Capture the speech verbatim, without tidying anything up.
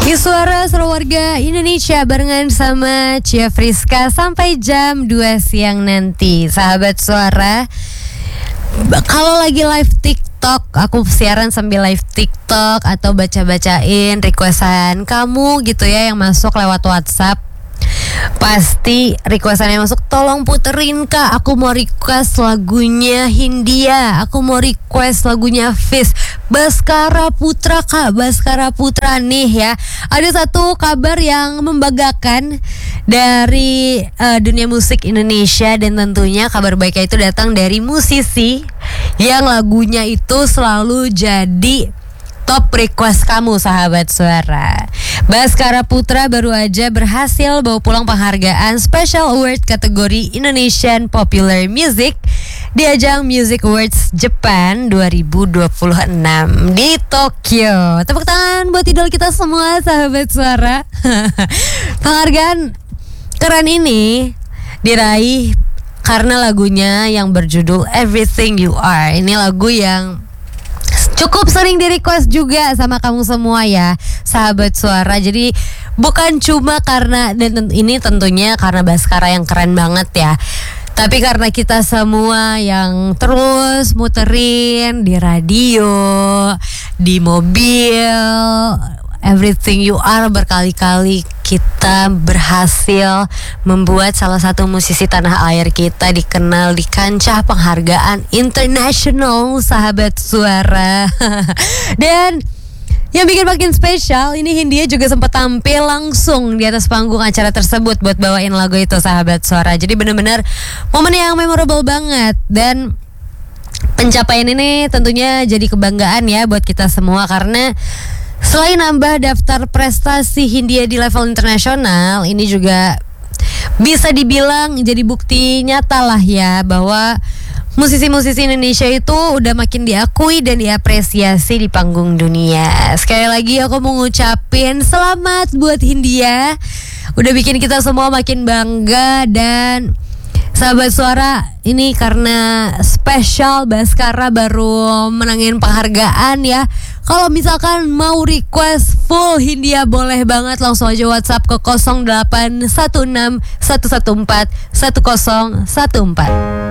Di Suara Seru Warga Indonesia barengan sama Cia Friska sampai jam dua siang nanti. Sahabat Suara, kalau lagi live TikTok, aku siaran sambil live TikTok atau baca-bacain requestan kamu gitu ya yang masuk lewat WhatsApp. Pasti requestannya masuk, tolong puterin kak, aku mau request lagunya Hindia, aku mau request lagunya Fis, Baskara Putra kak, Baskara Putra nih ya. Ada satu kabar yang membanggakan dari uh, dunia musik Indonesia, dan tentunya kabar baiknya itu datang dari musisi yang lagunya itu selalu jadi top request kamu, sahabat Suara. Baskara Putra baru aja berhasil bawa pulang penghargaan Special Award kategori Indonesian Popular Music di ajang Music Awards Jepang dua ribu dua puluh enam di Tokyo. Tepuk tangan buat idol kita semua, sahabat Suara. Penghargaan keren ini diraih karena lagunya yang berjudul Everything You Are. Ini lagu yang cukup sering di request juga sama kamu semua ya, sahabat Suara. Jadi bukan cuma karena, dan ini tentunya karena Baskara yang keren banget ya, tapi karena kita semua yang terus muterin di radio, di mobil, Everything You Are berkali-kali kita berhasil membuat salah satu musisi tanah air kita dikenal di kancah penghargaan internasional, sahabat Suara. Dan yang bikin makin spesial, ini Hindia juga sempat tampil langsung di atas panggung acara tersebut buat bawain lagu itu, sahabat Suara. Jadi benar-benar momen yang memorable banget, dan pencapaian ini tentunya jadi kebanggaan ya buat kita semua, karena selain nambah daftar prestasi Hindia di level internasional, ini juga bisa dibilang jadi bukti nyata lah ya bahwa musisi-musisi Indonesia itu udah makin diakui dan diapresiasi di panggung dunia. Sekali lagi aku mau ngucapin selamat buat Hindia, udah bikin kita semua makin bangga. Dan sahabat Suara, ini karena spesial Baskara baru menangin penghargaan ya. Kalau misalkan mau request full Hindia, boleh banget langsung aja WhatsApp ke nol delapan satu enam satu satu empat satu nol satu empat.